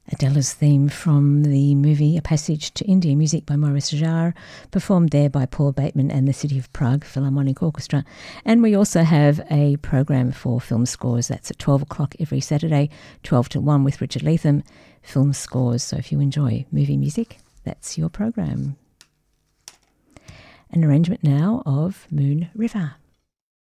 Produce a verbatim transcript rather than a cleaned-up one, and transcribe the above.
Adela's theme from the movie A Passage to India, music by Maurice Jarre, performed there by Paul Bateman and the City of Prague Philharmonic Orchestra. And we also have a program for film scores. That's at twelve o'clock every Saturday, twelve to one with Richard Leatham, film scores. So if you enjoy movie music, that's your program. An arrangement now of Moon River.